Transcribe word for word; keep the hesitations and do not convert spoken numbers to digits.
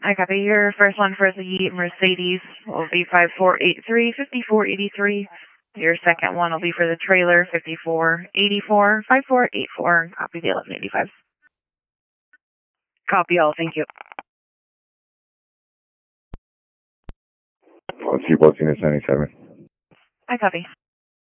I copy. Your first one for the Mercedes will be five four eight three, five four eight three. Your second one will be for the trailer, five four eight four, five four eight four. Copy the eleven eighty-five. Copy all. Thank you. Let's see, Boston is ninety-seven. I copy.